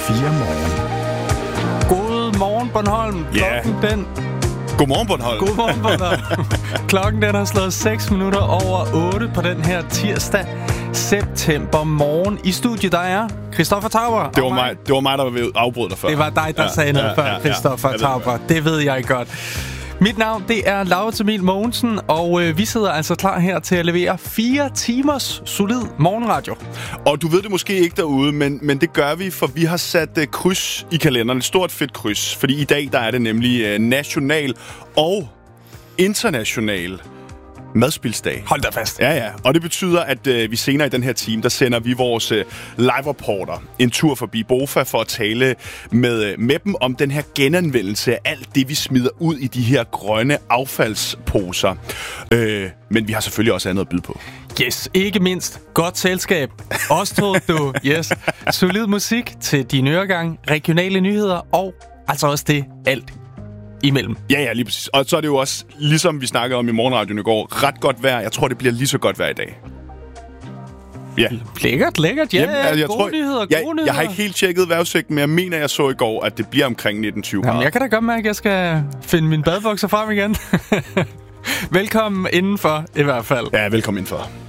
4 Morgen. God morgen, Bornholm. Klokken den... Godmorgen, Bornholm. Godmorgen, Bornholm. Klokken den har slået 6 minutter over 8 på den her tirsdag september morgen. I studiet, der er Christoffer Tauber. Det var mig, der var ved at afbryde dig før. Det var dig, der sagde noget før, Christoffer Tauber. Det ved jeg godt. Mit navn, det er Laurits Emil Mogensen, og vi sidder altså klar her til at levere 4 timers solid morgenradio. Og du ved det måske ikke derude, men det gør vi, for vi har sat kryds i kalenderen. Et stort fedt kryds, fordi i dag der er det nemlig national og international madspilsdag. Hold da fast. Ja. Og det betyder, at vi senere i den her time, der sender vi vores live-reporter en tur forbi Bofa for at tale med dem om den her genanvendelse af alt det, vi smider ud i de her grønne affaldsposer. Men vi har selvfølgelig også andet at byde på. Yes, ikke mindst godt selskab. Også du. Yes. Solid musik til din øregang, regionale nyheder og altså også det alt imellem. Ja, lige præcis. Og så er det jo også, ligesom vi snakkede om i morgenradioen i går, ret godt vejr. Jeg tror, det bliver lige så godt vejr i dag. Ja. Lækkert. Ja, jamen, gode nyheder. Jeg har ikke helt tjekket vejrudsigten, men jeg mener, jeg så i går, at det bliver omkring 19-20 grader. Jeg kan da godt mærke, at jeg skal finde mine badbukser frem igen. Velkommen indenfor, i hvert fald. Ja, velkommen indenfor.